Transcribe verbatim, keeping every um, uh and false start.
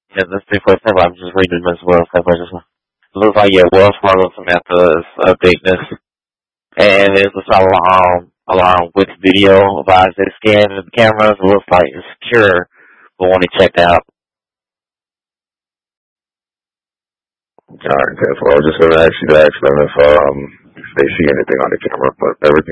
Yeah, that's three point seven. I'm just reading this well. It looks like, yeah, Wells Fargo Samantha is updating this. And it's along, along with video via the scan of the cameras. It looks like it's secure, but when they checked out. Alright, well, just gonna ask you to ask them if, um, if they see anything on the camera, but everything